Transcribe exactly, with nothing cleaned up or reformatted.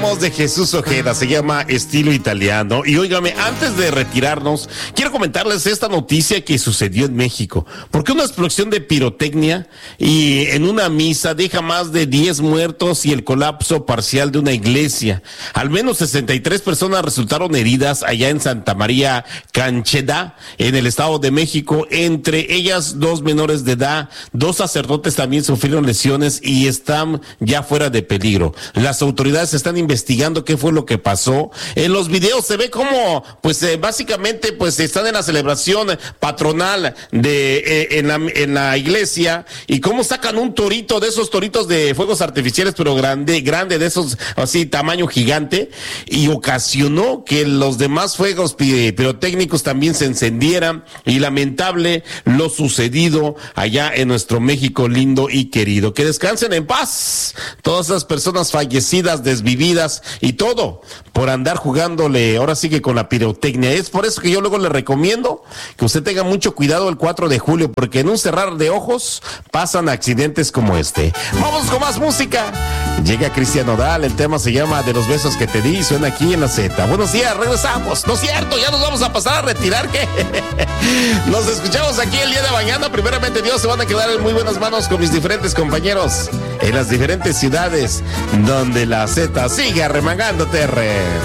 De Jesús Ojeda, se llama Estilo Italiano. Y óigame, antes de retirarnos, quiero comentarles esta noticia que sucedió en México. Porque una explosión de pirotecnia y en una misa deja más de diez muertos y el colapso parcial de una iglesia. Al menos sesenta y tres personas resultaron heridas allá en Santa María Cancheda, en el Estado de México, entre ellas dos menores de edad. Dos sacerdotes también sufrieron lesiones y están ya fuera de peligro. Las autoridades están investigando investigando qué fue lo que pasó. En los videos se ve como, pues eh, básicamente, pues están en la celebración patronal de eh, en, la, en la iglesia y cómo sacan un torito de esos toritos de fuegos artificiales, pero grande, grande, de esos así tamaño gigante, y ocasionó que los demás fuegos pirotécnicos también se encendieran. Y lamentable lo sucedido allá en nuestro México lindo y querido. Que descansen en paz todas esas personas fallecidas, desvividas y todo por andar jugándole ahora sí que con la pirotecnia. Es por eso que yo luego le recomiendo que usted tenga mucho cuidado el cuatro de julio, porque en un cerrar de ojos pasan accidentes como este. Vamos con más música. Llega Cristian Nodal, el tema se llama De los besos que te di, suena aquí en la Z. Buenos días, regresamos. No es cierto, ya nos vamos a pasar a retirar, ¿qué? Nos escuchamos aquí el día de mañana. Primeramente Dios, se van a quedar en muy buenas manos con mis diferentes compañeros en las diferentes ciudades donde la Z sigue arremangando terreno.